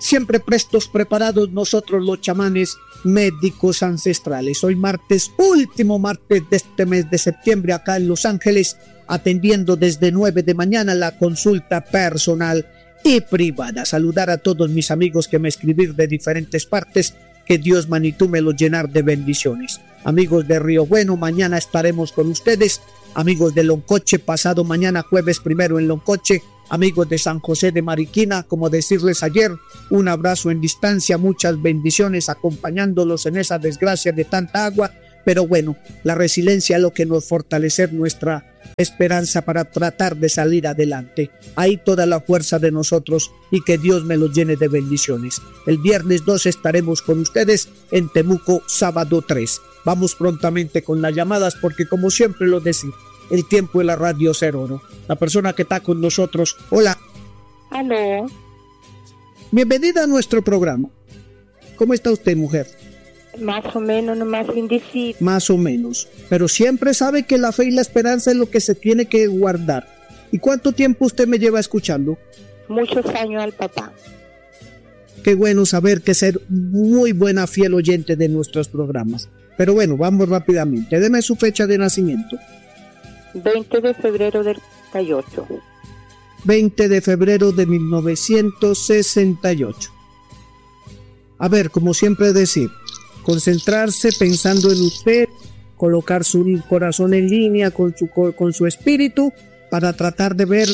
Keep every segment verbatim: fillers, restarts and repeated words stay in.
siempre prestos, preparados nosotros los chamanes médicos ancestrales. Hoy martes, último martes de este mes de septiembre, acá en Los Ángeles, atendiendo desde nueve de mañana la consulta personal y privada. Saludar a todos mis amigos que me escribir de diferentes partes, que Dios manitú me los llenar de bendiciones. Amigos de Río Bueno, mañana estaremos con ustedes. Amigos de Loncoche, pasado mañana jueves primero en Loncoche. Amigos de San José de Mariquina, como decirles ayer, un abrazo en distancia, muchas bendiciones acompañándolos en esa desgracia de tanta agua. Pero bueno, la resiliencia es lo que nos fortalece nuestra esperanza para tratar de salir adelante. Hay toda la fuerza de nosotros y que Dios me los llene de bendiciones. El viernes dos estaremos con ustedes en Temuco, sábado tres. Vamos prontamente con las llamadas porque, como siempre lo decimos, el tiempo de la radio es oro. La persona que está con nosotros, hola. Aló. Bienvenida a nuestro programa. ¿Cómo está usted, mujer? Más o menos, nomás indeciso. Más o menos. Pero siempre sabe que la fe y la esperanza es lo que se tiene que guardar. ¿Y cuánto tiempo usted me lleva escuchando? Muchos años al papá. Qué bueno saber que ser muy buena, fiel oyente de nuestros programas. Pero bueno, vamos rápidamente. Deme su fecha de nacimiento. veinte de febrero del sesenta y ocho. veinte de febrero de mil novecientos sesenta y ocho. A ver, como siempre decir, concentrarse pensando en usted, colocar su corazón en línea con su, con su espíritu para tratar de ver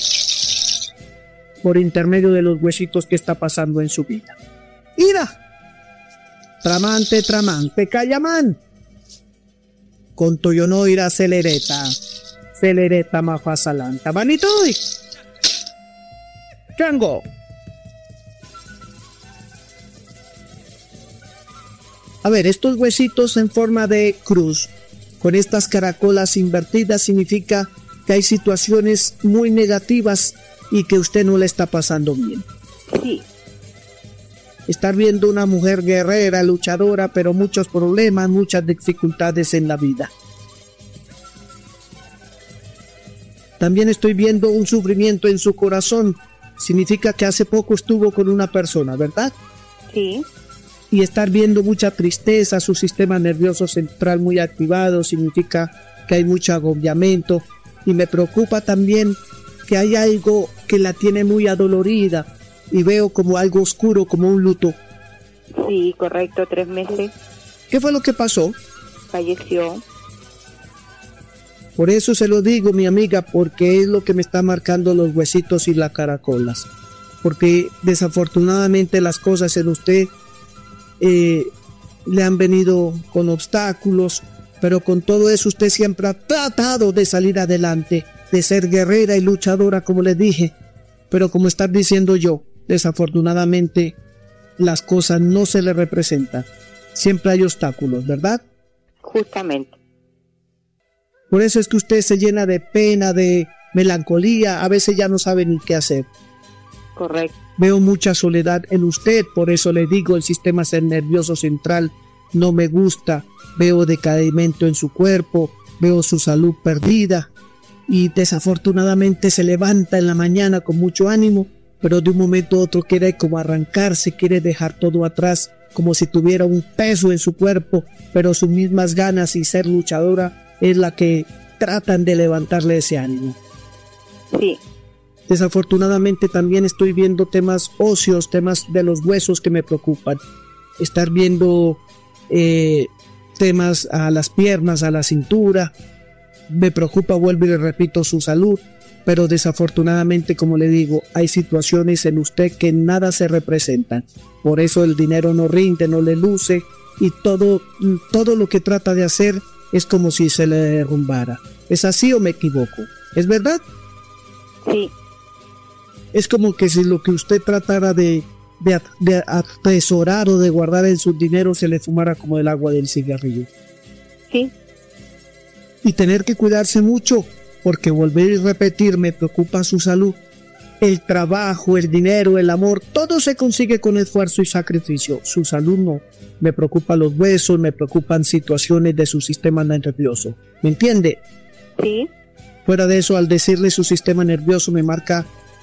por intermedio de los huesitos que está pasando en su vida. ¡Ira! Tramante, tramante, callamán. Con toyono ira celereta, celereta mafasalanta. Manitoy. Chango. A ver, estos huesitos en forma de cruz, con estas caracolas invertidas, significa que hay situaciones muy negativas y que usted no le está pasando bien. Sí. Estar viendo una mujer guerrera, luchadora, pero muchos problemas, muchas dificultades en la vida. También estoy viendo un sufrimiento en su corazón. Significa que hace poco estuvo con una persona, ¿verdad? Sí. Y estar viendo mucha tristeza, su sistema nervioso central muy activado, significa que hay mucho agobiamiento. Y me preocupa también que hay algo que la tiene muy adolorida y veo como algo oscuro, como un luto. Sí, correcto, tres meses. ¿Qué fue lo que pasó? Falleció. Por eso se lo digo, mi amiga, porque es lo que me está marcando los huesitos y las caracolas. Porque desafortunadamente las cosas en usted Eh, le han venido con obstáculos, pero con todo eso usted siempre ha tratado de salir adelante, de ser guerrera y luchadora, como les dije, pero como está diciendo yo, desafortunadamente las cosas no se le representan, siempre hay obstáculos, ¿verdad? Justamente. Por eso es que usted se llena de pena, de melancolía, a veces ya no sabe ni qué hacer. Correcto. Veo mucha soledad en usted, por eso le digo, el sistema nervioso central no me gusta. Veo decaimiento en su cuerpo, veo su salud perdida y desafortunadamente se levanta en la mañana con mucho ánimo, pero de un momento a otro quiere como arrancarse, quiere dejar todo atrás, como si tuviera un peso en su cuerpo, pero sus mismas ganas y ser luchadora es la que tratan de levantarle ese ánimo. Sí. Desafortunadamente también estoy viendo temas óseos, temas de los huesos que me preocupan. Estar viendo eh, temas a las piernas, a la cintura. Me preocupa, vuelvo y le repito, su salud. Pero desafortunadamente, como le digo, hay situaciones en usted que nada se representan. Por eso el dinero no rinde, no le luce. Y todo, todo lo que trata de hacer es como si se le derrumbara. ¿Es así o me equivoco? ¿Es verdad? Sí. Es como que si lo que usted tratara de, de, de atesorar o de guardar en su dinero se le fumara como el agua del cigarrillo. Sí. Y tener que cuidarse mucho, porque volver y repetir, me preocupa su salud. El trabajo, el dinero, el amor, todo se consigue con esfuerzo y sacrificio. Su salud no. Me preocupan los huesos, me preocupan situaciones de su sistema nervioso. ¿Me entiende? Sí. Fuera de eso, al decirle su sistema nervioso me marca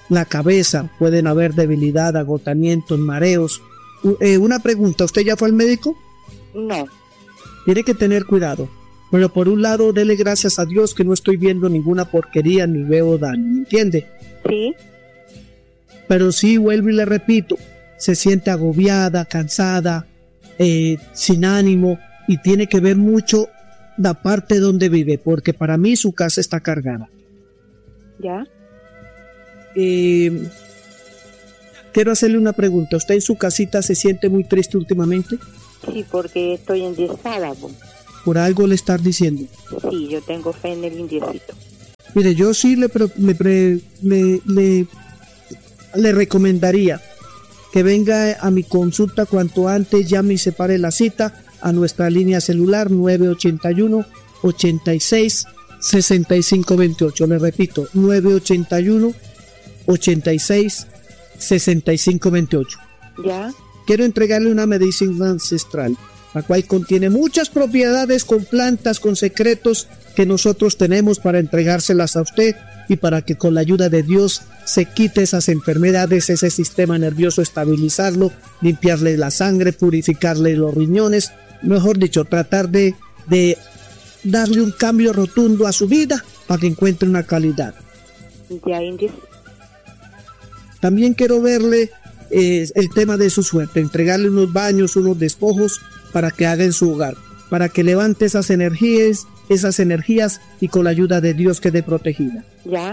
la cabeza, pueden haber debilidad, agotamientos, mareos. U- eh, una pregunta, ¿usted ya fue al médico? No. Tiene que tener cuidado. Pero por un lado, dele gracias a Dios que no estoy viendo ninguna porquería ni veo daño, ¿me entiende? Sí. Pero sí, vuelvo y le repito, se siente agobiada, cansada, eh, sin ánimo, y tiene que ver mucho la parte donde vive, porque para mí su casa está cargada. ¿Ya? Eh, quiero hacerle una pregunta. ¿Usted en su casita se siente muy triste últimamente? Sí, porque estoy endiesada, po. Por algo le estar diciendo. Sí, yo tengo fe en el indiecito. Mire, yo sí le, pre- le, pre- le, le, le recomendaría que venga a mi consulta cuanto antes, llame y separe la cita a nuestra línea celular nueve ochenta y uno, ochenta y seis, sesenta y cinco veintiocho. Le repito, nueve ochenta y uno, ochenta y seis, sesenta y cinco veintiocho. ¿Ya? Quiero entregarle una medicina ancestral, la cual contiene muchas propiedades con plantas, con secretos que nosotros tenemos para entregárselas a usted y para que con la ayuda de Dios se quite esas enfermedades, ese sistema nervioso, estabilizarlo, limpiarle la sangre, purificarle los riñones, mejor dicho, tratar de, de darle un cambio rotundo a su vida para que encuentre una calidad. Ya, Indies. También quiero verle eh, el tema de su suerte, entregarle unos baños, unos despojos para que haga en su hogar, para que levante esas energías, esas energías y con la ayuda de Dios quede protegida. ¿Ya?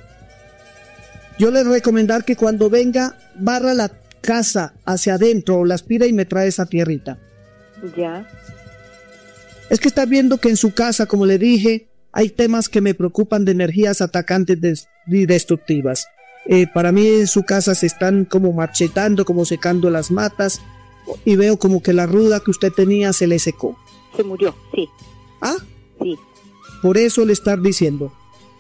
Yo les recomendar que cuando venga, barra la casa hacia adentro o la aspira y me trae esa tierrita. ¿Ya? Es que está viendo que en su casa, como le dije, hay temas que me preocupan de energías atacantes des- y destructivas. Eh, para mí en su casa se están como marchetando, como secando las matas y veo como que la ruda que usted tenía se le secó. Se murió, sí. ¿Ah? Sí. Por eso le estar diciendo.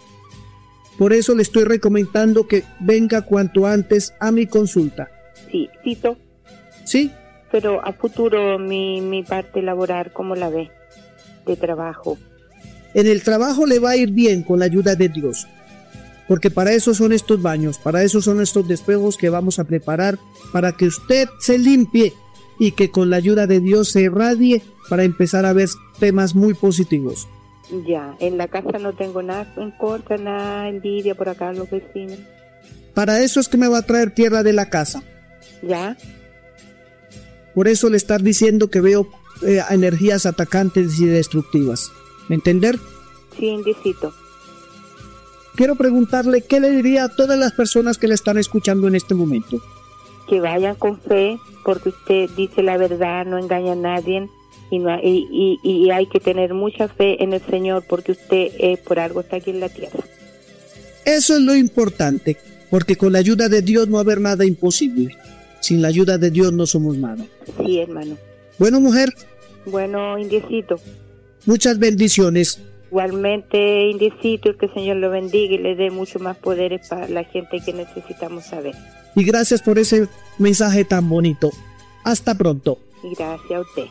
Por eso le estoy recomendando que venga cuanto antes a mi consulta. Sí, Tito. ¿Sí? Pero a futuro mi, mi parte laboral, ¿cómo la ve? De trabajo. En el trabajo le va a ir bien con la ayuda de Dios. Porque para eso son estos baños, para eso son estos despejos que vamos a preparar, para que usted se limpie y que con la ayuda de Dios se irradie para empezar a ver temas muy positivos. Ya, en la casa no tengo nada en contra, nada envidia por acá los vecinos. Para eso es que me va a traer tierra de la casa. ¿Ya? Por eso le estar diciendo que veo eh, energías atacantes y destructivas. ¿Me entender? Sí, Indicito. Quiero preguntarle qué le diría a todas las personas que le están escuchando en este momento. Que vayan con fe, porque usted dice la verdad, no engaña a nadie. Y, no, y, y, y hay que tener mucha fe en el Señor, porque usted eh, por algo está aquí en la tierra. Eso es lo importante, porque con la ayuda de Dios no va a haber nada imposible. Sin la ayuda de Dios no somos nada. Sí, hermano. Bueno, mujer. Bueno, Indiecito. Muchas bendiciones. Igualmente, Indiecito, que el Señor lo bendiga y le dé mucho más poderes para la gente que necesitamos saber. Y gracias por ese mensaje tan bonito. Hasta pronto. Y gracias a usted.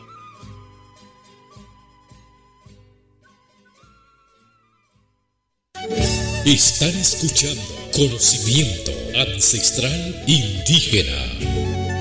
Están escuchando Conocimiento Ancestral Indígena.